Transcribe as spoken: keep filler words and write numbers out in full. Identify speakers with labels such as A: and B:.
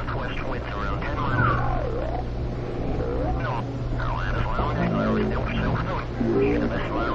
A: northwest winds around ten miles. No, Atlanta, Florida, North South, North, the best